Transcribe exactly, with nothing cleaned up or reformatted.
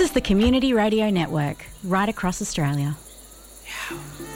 This is the Community Radio Network, right across Australia. Yeah.